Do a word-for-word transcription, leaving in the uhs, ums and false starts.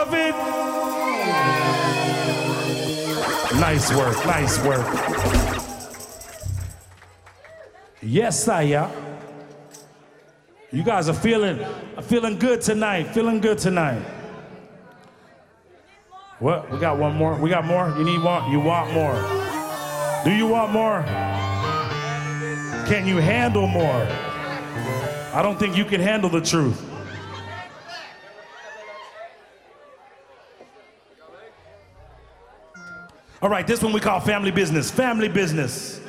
of it? Nice work, nice work. Yes, Saya. You guys are feeling, feeling good tonight, feeling good tonight. What, we got one more? We got more? You need one? You want more? Do you want more? Can you handle more? I don't think you can handle the truth. All right, this one we call family business. Family business.